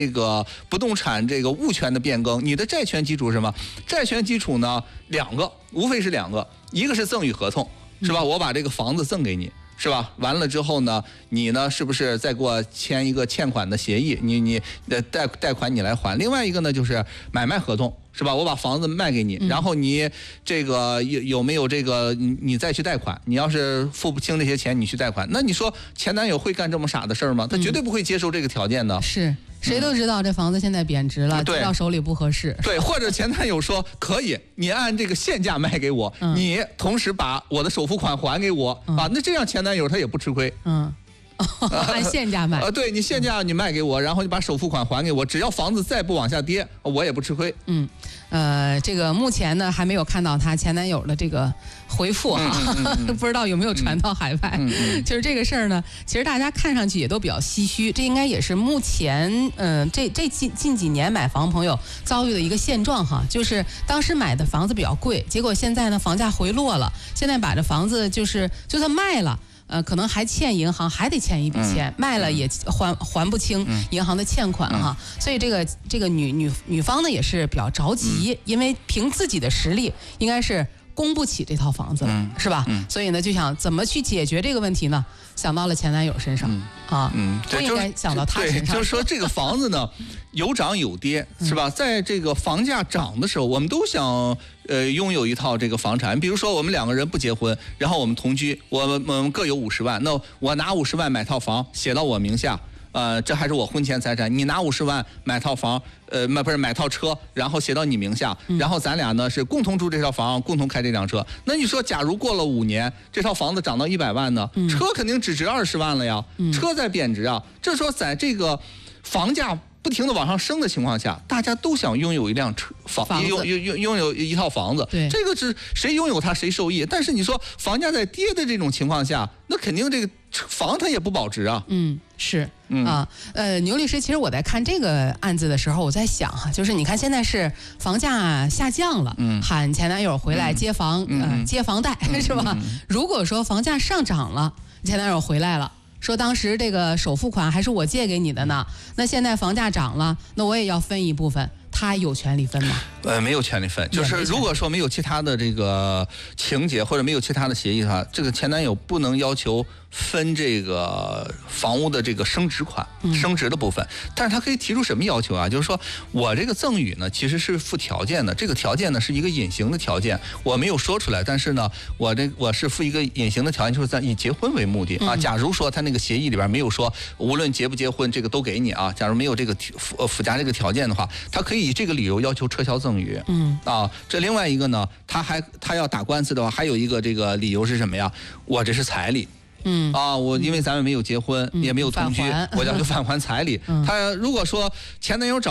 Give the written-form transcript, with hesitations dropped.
这个不动产这个物权的变更，你的债权基础是什么？债权基础呢两个，无非是两个，一个是赠与合同，是吧？我把这个房子赠给你。是吧？完了之后呢，你呢是不是再给我签一个欠款的协议？你贷款你来还。另外一个呢就是买卖合同，是吧？我把房子卖给你，然后你这个有没有这个你再去贷款？你要是付不清这些钱，你去贷款。那你说前男友会干这么傻的事儿吗？他绝对不会接受这个条件的。 是。谁都知道这房子现在贬值了，接到手里不合适。 对，或者前男友说可以，你按这个现价卖给我，你同时把我的首付款还给我啊，那这样前男友他也不吃亏。 按现价卖对，你现价你卖给我，然后你把首付款还给我，只要房子再不往下跌，我也不吃亏。 这个目前呢还没有看到她前男友的这个回复不知道有没有传到海外。就是这个事儿呢，其实大家看上去也都比较唏嘘，这应该也是目前这近几年买房朋友遭遇的一个现状哈，就是当时买的房子比较贵，结果现在呢房价回落了，现在把这房子就算卖了。可能还欠银行，还得欠一笔钱，卖了也还不清银行的欠款哈，所以这个女方呢也是比较着急，因为凭自己的实力应该是供不起这套房子了，是吧？所以呢就想怎么去解决这个问题呢？想到了前男友身上不应该想到他身上。 对，就是说这个房子呢有涨有跌，是吧？在这个房价涨的时候，我们都想拥有一套这个房产。比如说我们两个人不结婚，然后我们同居，我们各有50万，那我拿50万买套房写到我名下。这还是我婚前财产，你拿50万买套房，不是买套车，然后写到你名下，然后咱俩呢是共同住这套房，共同开这辆车。那你说，假如过了5年，这套房子涨到100万呢，车肯定只值20万了呀，车在贬值啊。这说在这个房价不停的往上升的情况下，大家都想拥有一辆拥有一套房子。 对， 这个是谁拥有它谁受益。但是你说房价在跌的这种情况下，那肯定这个房它也不保值啊。 是牛律师，其实我在看这个案子的时候，我在想哈，就是你看现在是房价下降了，喊前男友回来接房贷是吧？如果说房价上涨了，前男友回来了。说当时这个首付款还是我借给你的呢，那现在房价涨了，那我也要分一部分，他有权利分吗？ 没有权利分，就是如果说没有其他的这个情节或者没有其他的协议的话，这个前男友不能要求分这个房屋的这个升值款、升值的部分，但是他可以提出什么要求啊？就是说我这个赠与呢，其实是附条件的，这个条件呢是一个隐形的条件，我没有说出来，但是呢，我是附一个隐形的条件，就是在以结婚为目的啊。假如说他那个协议里边没有说无论结不结婚这个都给你啊，假如没有这个附加这个条件的话，他可以以这个理由要求撤销赠与。这另外一个呢，他要打官司的话，还有一个这个理由是什么呀？我这是彩礼。我因为咱们没有结婚，也没有同居，我要就返还彩礼。他如果说前男友找